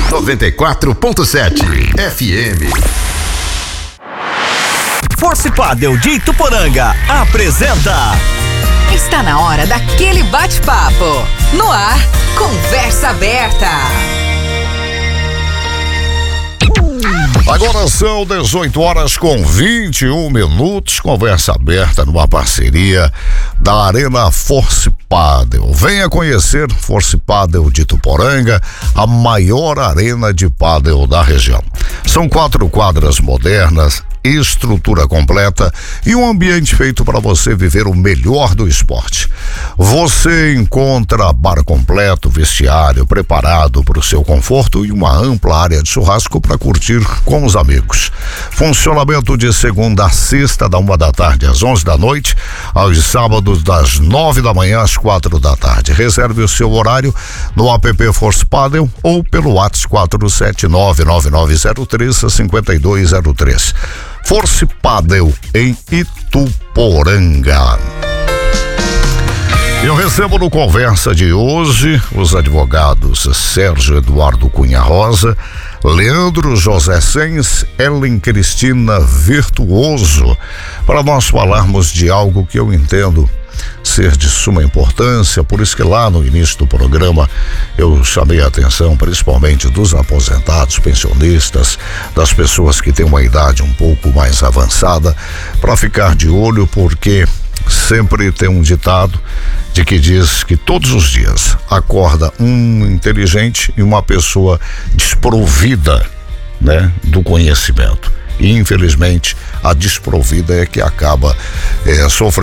94.7 FM. Force Padel de Ituporanga apresenta. Está na hora daquele bate-papo. No ar, Conversa Aberta. Agora são 18h21. Conversa aberta numa parceria da Arena Force Padel. Venha conhecer Force Padel de Ituporanga, a maior arena de padel da região. São 4 quadras modernas, estrutura completa e um ambiente feito para você viver o melhor do esporte. Você encontra bar completo, vestiário preparado para o seu conforto e uma ampla área de churrasco para curtir com os amigos. Funcionamento de segunda a sexta, da 1 da tarde às 11 da noite, aos sábados das 9 da manhã às 4 da tarde. Reserve o seu horário no app Force Padel ou pelo WhatsApp 47999035203. Force Padel em Ituporanga. Eu recebo no Conversa de hoje os advogados Sérgio Eduardo Cunha Rosa, Leandro José Sens, Ellen Cristina Virtuoso, para nós falarmos de algo que eu entendo ser de suma importância. Por isso que lá no início do programa eu chamei a atenção principalmente dos aposentados, pensionistas, das pessoas que têm uma idade um pouco mais avançada, para ficar de olho, porque sempre tem um ditado de que diz que todos os dias acorda um inteligente e uma pessoa desprovida, né, do conhecimento. E infelizmente a desprovida é que acaba sofrendo